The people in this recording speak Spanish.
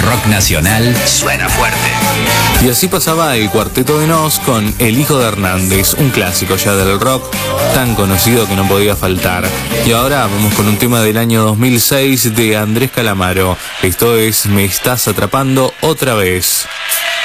rock nacional suena fuerte. Y así pasaba el Cuarteto de Nos con El Hijo de Hernández, un clásico ya del rock, tan conocido que no podía faltar. Y ahora vamos con un tema del año 2006 de Andrés Calamaro. Esto es Me estás atrapando otra vez.